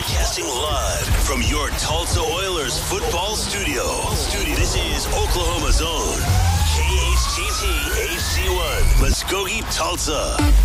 Broadcasting live from your Tulsa Oilers football studio. This is Oklahoma's own KHTT HD1, Muskogee, Tulsa.